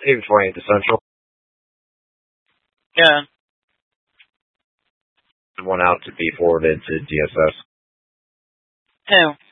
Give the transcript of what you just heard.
Even 28 to Central. Yeah. One out to be forwarded to DSS. Who?